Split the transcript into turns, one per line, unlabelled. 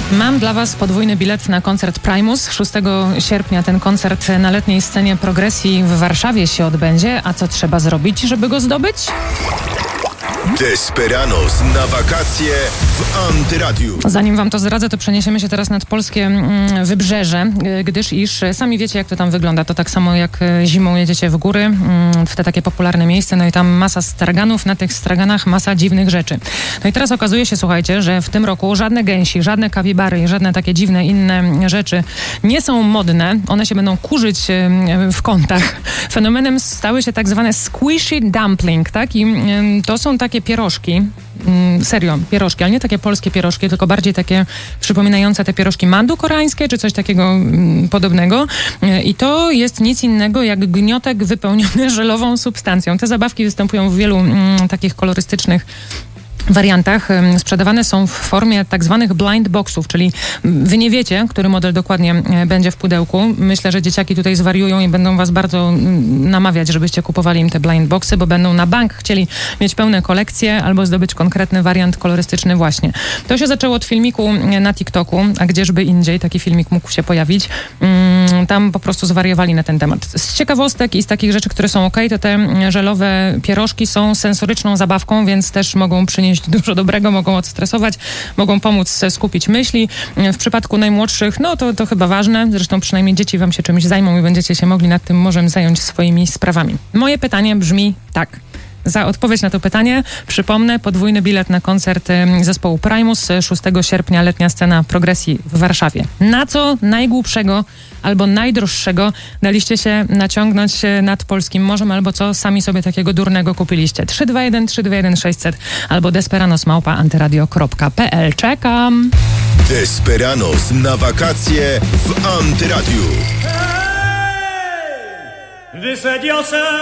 Mam dla Was podwójny bilet na koncert Primus. 6 sierpnia ten koncert na letniej scenie Progresji w Warszawie się odbędzie. A co trzeba zrobić, żeby go zdobyć?
Desperados na wakacje w Antyradiu. Zanim
Wam to zdradzę, to przeniesiemy się teraz nad polskie wybrzeże, gdyż sami wiecie, jak to tam wygląda. To tak samo jak zimą jedziecie w góry, w te takie popularne miejsca, no i tam masa straganów, na tych straganach masa dziwnych rzeczy. No i teraz okazuje się, słuchajcie, że w tym roku żadne gęsi, żadne kapibary i żadne takie dziwne inne rzeczy nie są modne. One się będą kurzyć w kątach. Fenomenem stały się tak zwane squishy dumpling, tak? I to są takie pierożki, serio, pierożki, ale nie takie polskie pierożki, tylko bardziej takie przypominające te pierożki mandu koreańskie, czy coś takiego podobnego. I to jest nic innego jak gniotek wypełniony żelową substancją. Te zabawki występują w wielu takich kolorystycznych wariantach. Sprzedawane są w formie tak zwanych blind boxów, czyli wy nie wiecie, który model dokładnie będzie w pudełku. Myślę, że dzieciaki tutaj zwariują i będą was bardzo namawiać, żebyście kupowali im te blind boxy, bo będą na bank chcieli mieć pełne kolekcje albo zdobyć konkretny wariant kolorystyczny właśnie. To się zaczęło od filmiku na TikToku, a gdzieżby indziej taki filmik mógł się pojawić. Tam po prostu zwariowali na ten temat. Z ciekawostek i z takich rzeczy, które są okej, to te żelowe pierożki są sensoryczną zabawką, więc też mogą przynieść dużo dobrego, mogą odstresować, mogą pomóc skupić myśli. W przypadku najmłodszych, no to chyba ważne, zresztą przynajmniej dzieci wam się czymś zajmą i będziecie się mogli nad tym morzem zająć swoimi sprawami. Moje pytanie brzmi tak. Za odpowiedź na to pytanie przypomnę podwójny bilet na koncert zespołu Primus 6 sierpnia, letnia scena Progresji w Warszawie. Na co najgłupszego albo najdroższego daliście się naciągnąć nad polskim morzem, albo co sami sobie takiego durnego kupiliście? 321 600 albo desperanosmałpa-antyradio.pl. Czekam!
Desperados na wakacje w Antyradiu.